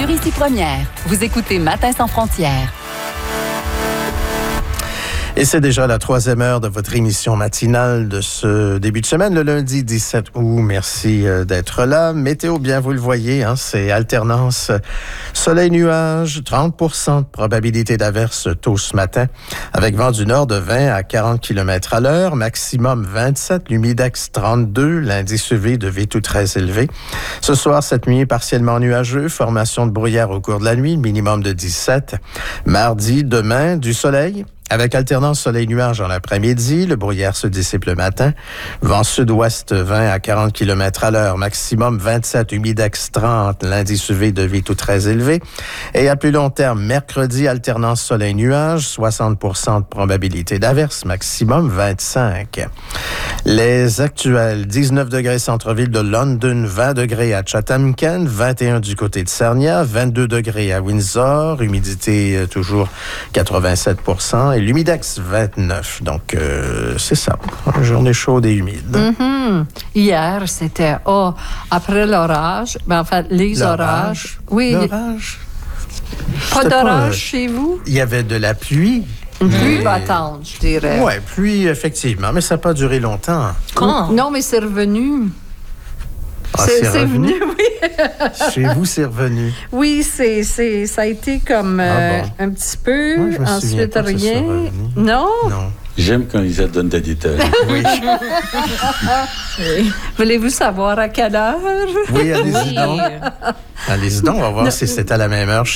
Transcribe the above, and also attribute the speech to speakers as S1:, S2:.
S1: sur Ici Première. Vous écoutez Matin sans frontières.
S2: Et c'est déjà la 3e heure de votre émission matinale de ce début de semaine, le lundi 17 août. Merci d'être là. Météo, bien vous le voyez, c'est alternance soleil-nuage, 30% de probabilité d'averse tôt ce matin, avec vent du nord de 20 à 40 km à l'heure, maximum 27, l'humidex 32, l'indice UV devait tout très élevé. Ce soir, cette nuit, partiellement nuageux, formation de brouillard au cours de la nuit, minimum de 17. Mardi, demain, du soleil, avec alternance soleil-nuage en l'après-midi, le brouillard se dissipe le matin. Vent sud-ouest 20 à 40 km à l'heure, maximum 27, humidex 30, l'indice UV devait tout très élevé. Et à plus long terme, mercredi, alternance soleil-nuage, 60% de probabilité d'averse, maximum 25. Les actuels, 19 degrés centre-ville de London, 20 degrés à Chatham-Kent, 21 du côté de Sarnia, 22 degrés à Windsor, humidité toujours 87%, et l'humidex 29. Donc, c'est ça, une journée chaude et humide.
S3: Mm-hmm. Hier, c'était après l'orage, les orages. Oui.
S2: L'orage?
S3: Pas d'orage chez vous?
S2: Il y avait de la pluie.
S3: Pluie battante, je dirais.
S2: Oui, pluie, effectivement, mais ça n'a pas duré longtemps.
S3: Non, mais c'est revenu.
S2: Ah, c'est revenu?
S3: Oui.
S2: Chez vous, c'est revenu.
S3: Oui, ça a été comme un petit peu.
S2: Moi, je me souviens
S3: ensuite,
S2: pas que ce
S3: rien.
S2: soit revenu.
S3: Non?
S2: Non.
S4: J'aime quand Lisa donne des détails.
S2: Oui.
S3: Oui. Voulez-vous savoir à quelle heure?
S2: Oui, allez-y donc. Allez-y donc, on va voir si c'est à la même heure